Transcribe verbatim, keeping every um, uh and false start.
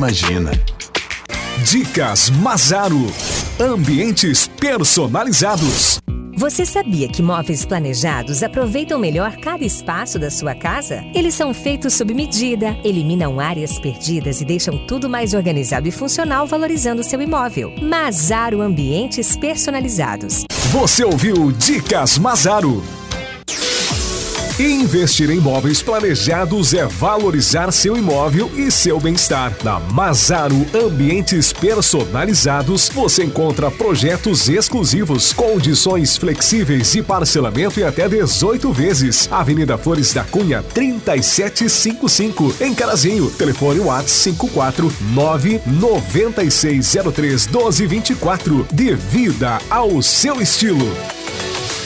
imagina. Dicas Mazaro. Ambientes personalizados. Você sabia que móveis planejados aproveitam melhor cada espaço da sua casa? Eles são feitos sob medida, eliminam áreas perdidas e deixam tudo mais organizado e funcional, valorizando seu imóvel. Mazaro Ambientes Personalizados. Você ouviu Dicas Mazaro. Investir em móveis planejados é valorizar seu imóvel e seu bem-estar. Na Mazaro Ambientes Personalizados, você encontra projetos exclusivos, condições flexíveis e parcelamento em até dezoito vezes. Avenida Flores da Cunha, trinta e sete cinquenta e cinco, em Carazinho. Telefone WhatsApp cinco quatro nove nove seis zero três um dois dois quatro. De vida ao seu estilo.